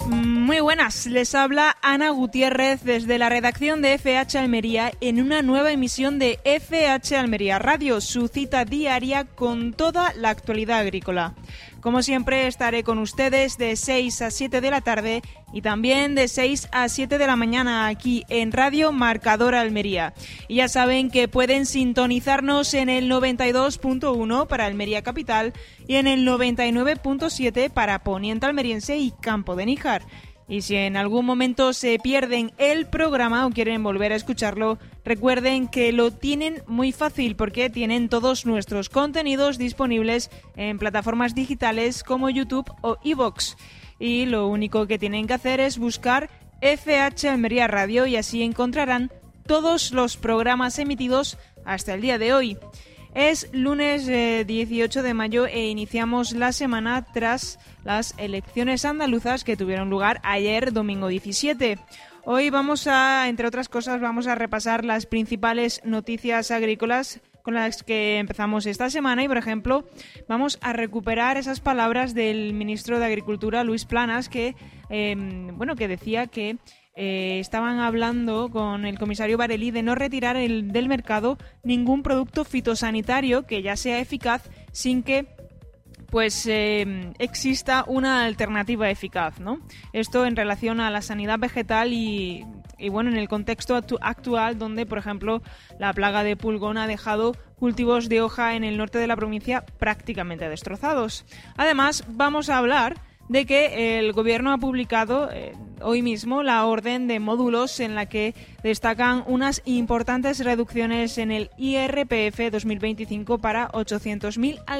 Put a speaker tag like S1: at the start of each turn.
S1: Muy buenas, les habla Ana Gutiérrez desde la redacción de FH Almería en una nueva emisión de FH Almería Radio, su cita diaria con toda la actualidad agrícola. Como siempre estaré con ustedes de 6 a 7 de la tarde y también de 6 a 7 de la mañana aquí en Radio Marcador Almería. Y ya saben que pueden sintonizarnos en el 92.1 para Almería Capital y en el 99.7 para Poniente Almeriense y Campo de Níjar. Y si en algún momento se pierden el programa o quieren volver a escucharlo, recuerden que lo tienen muy fácil porque tienen todos nuestros contenidos disponibles en plataformas digitales como YouTube o iVoox. Y lo único que tienen que hacer es buscar FH Almería Radio y así encontrarán todos los programas emitidos hasta el día de hoy. Es lunes 18 de mayo e iniciamos la semana tras las elecciones andaluzas que tuvieron lugar ayer, domingo 17. Hoy entre otras cosas, vamos a repasar las principales noticias agrícolas con las que empezamos esta semana y, por ejemplo, vamos a recuperar esas palabras del ministro de Agricultura, Luis Planas, que decía que estaban hablando con el comisario Barelli de no retirar del mercado ningún producto fitosanitario que ya sea eficaz sin que exista una alternativa eficaz, ¿no? Esto en relación a la sanidad vegetal y en el contexto actual donde, por ejemplo, la plaga de pulgón ha dejado cultivos de hoja en el norte de la provincia prácticamente destrozados. Además, vamos a hablar de que el Gobierno ha publicado hoy mismo la orden de módulos en la que destacan unas importantes reducciones en el IRPF 2025 para 800.000